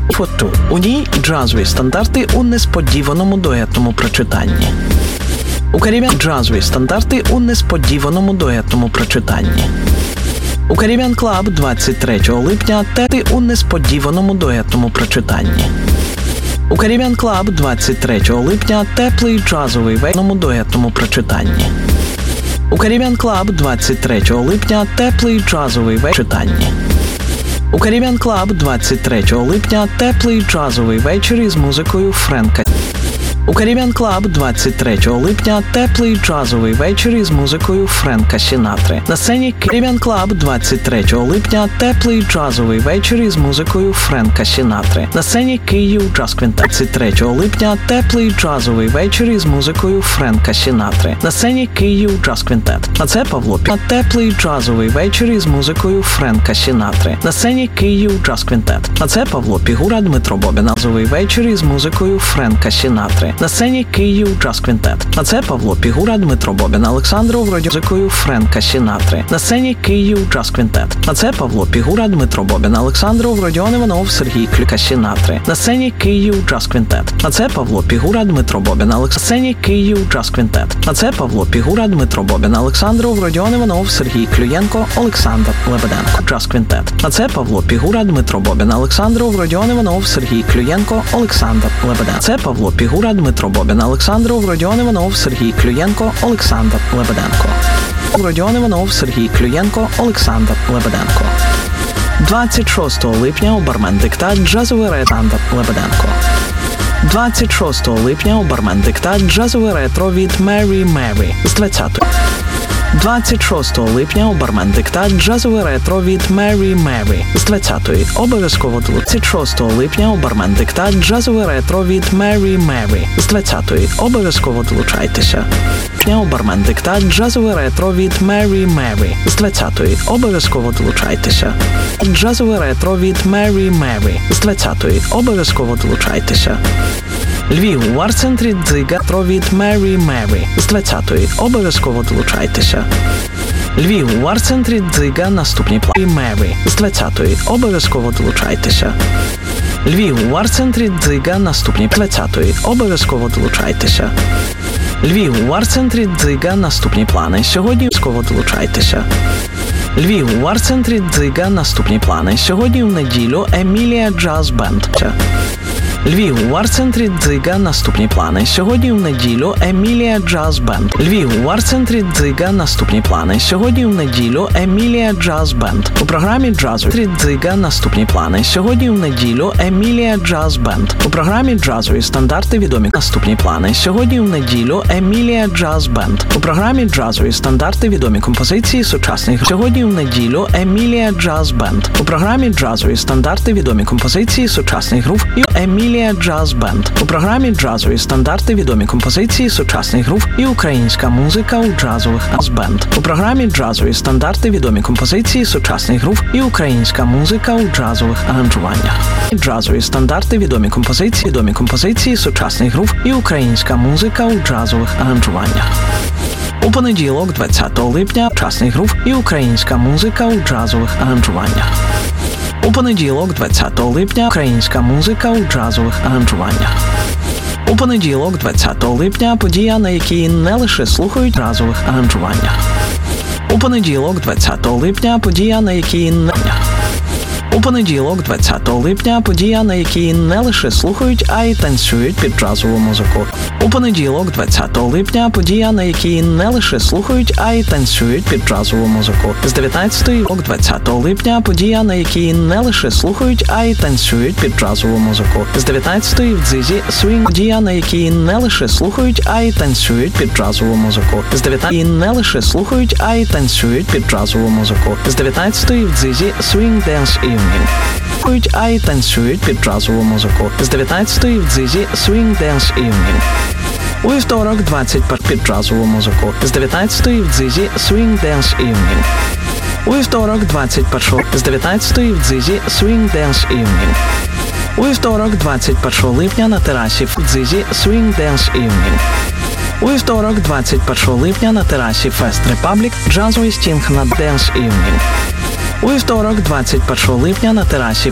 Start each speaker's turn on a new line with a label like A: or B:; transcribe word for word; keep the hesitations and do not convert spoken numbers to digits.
A: Фото. У ній джазові стандарти у несподіваному дуетному прочитанні. У Caribbean джазові стандарти у несподіваному дуетному прочитанні. У Caribbean Club двадцять третього липня тети у несподіваному дуетному прочитанні. У Caribbean Club двадцять третього липня теплий джазовий вечір дуетному прочитанні. У Caribbean Club двадцять третього липня теплий джазовий вечір. У Caribbean Club двадцять третього липня теплий джазовий вечір із музикою Френка. У Caribbean Club двадцять третього липня теплий джазовий вечір із музикою Френка Сінатри. На сцені Caribbean Club двадцять третього липня теплий джазовий вечір із музикою Френка Сінатри. На сцені Київ Джаз Квінтет двадцять третього липня теплий джазовий вечір із музикою Френка Сінатри. На сцені Київ Джаз Квінтет. А це Павло Пі. Теплий джазовий вечір із музикою Френка Сінатри. На сцені Київ Джаз Квінтет. А це Павло Пігура, Дмитро Бобін. Джазовий вечір із музикою Френка Сінатри. На сцені Київ Джаз Квінтет. А це Павло Пігура, Дмитро Бобін, Олександров, музикою Френка Сінатри. На сцені Київ Джаз Квінтет. А це Павло Пігура, Дмитро Бобін, Олександров, Родіон Іванов, Сергій Клюка Сінатри. На сцені Київ Джаз Квінтет. А це Павло Пігура, Дмитро Бобін, Олександров. На сцені Київ Джаз Квінтет. А це Павло Пігура, Дмитро Бобін, Олександров, Родіон Іванов, Сергій Клюєнко, Олександр Лебеденко. Джаз Квінтет. А це Павло Пігура, Дмитро Бобін, Олександров, Родіон Іванов, Сергій Клюєнко, Олександр Лебеденко. Це Павло Пігура, Дмитро Бобін, Олександров, Родіон Іванов, Сергій Клюєнко, Олександр Лебеденко. Родіон Іванов, Сергій Клюєнко, Олександр Лебеденко. двадцять шостого липня у бармен Диктат джазовий ретандр Лебеденко. двадцять шостого липня у бармен Диктат джазовий ретро від Mary Mary з двадцятої. двадцять шостого липня у бармен Диктат джазовий ретро від Mary Mary з двадцятої. Обов'язково двадцять шостого липня у бармен Диктат джазовий ретро від Mary Mary з двадцятої. Обов'язково долучайтеся. У бармен Диктат джазовий ретро від Mary Mary з двадцятої. Обов'язково долучайтеся. Джазовий ретро від Mary Mary з двадцятої. Обов'язково долучайтеся. Львів у арт-центрі Дзига від Mary Mary з двадцятої. Обов'язково долучайтеся. Львів у арт-центрі Дзига наступні плані Mary з двадцятої. Обов'язково долучайтеся. Львів у арт-центрі Дзига наступні двадцятої. Обов'язково долучайтеся. Львів у арт-центрі Дзига наступні плани. Сьогодні обов'язково долучайтеся. Львів у арт-центрі Дзига наступні плани. Сьогодні в неділю Емілія Джаз Бенд. Львів у арт-центрі Дзига наступні плани. Сьогодні в неділю Емілія Джаз Бенд. Львів у арт-центрі Дзига наступні плани. Сьогодні в неділю Емілія Джаз Бенд. У програмі джазу Дзига наступні плани. Сьогодні в неділю Емілія Джаз Бенд. У програмі джазові стандарти відомі наступні плани. Сьогодні в неділю Емілія Джаз Бенд. У програмі джазові стандарти відомі композиції сучасних. Сьогодні в неділю Емілія Джаз Бенд. У програмі джазові стандарти відомі композиції сучасних груп і Емілія Джаз Бенд. У програмі джазові стандарти відомі композиції сучасних груп і українська музика у джазових джаз-бенд. У програмі джазові стандарти відомі композиції сучасних груп і українська музика у джазових аранжуваннях. Джазові стандарти відомі композиції, відомі композиції сучасних груп і українська музика у джазових аранжуваннях. У понеділок, двадцятого липня, сучасних груп і українська музика у джазових аранжуваннях. У понеділок, двадцятого липня, українська музика у джазових аранжуваннях. У понеділок, двадцятого липня, подія, на якій не лише слухають джазових аранжуваннях. У понеділок, двадцятого липня, подія, на якій не У понеділок, двадцятого липня, подія, на якій не лише слухають, а й танцюють під джазову музику. У понеділок, двадцятого липня, подія, на якій не лише слухають, а й танцюють під джазову музику. З дев'ятнадцятої двадцятого липня, подія, на якій не лише слухають, а й танцюють під джазову музику. З дев'ятнадцятої в Дзизі свінг, подія, на якій не лише слухають, а й танцюють під джазову музику. З дев'ятнадцятої не лише слухають, а й танцюють під джазову музику. З дев'ятнадцятої в Дзизі свінг Dance Evening. А й танцюють під джазову музику. З дев'ятнадцятої в Дзизі Swing Dance Evening. У вівторок, двадцять першого під джазову музику. З дев'ятнадцятої в Дзизі Swing Dance Evening. У вівторок, двадцять першого з дев'ятнадцятої в Дзизі Swing Dance Evening. У вівторок, двадцять першого липня на терасі в Дзизі Swing Dance Evening. У вівторок, двадцять першого липня на терасі Fest Republic джазовий стінг на Dance Evening. У вівторок, двадцять першого липня на терасі